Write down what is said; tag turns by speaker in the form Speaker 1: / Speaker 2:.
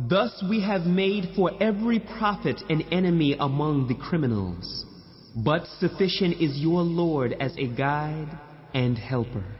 Speaker 1: Thus we have made for every prophet an enemy among the criminals. But sufficient is your Lord as a guide and helper.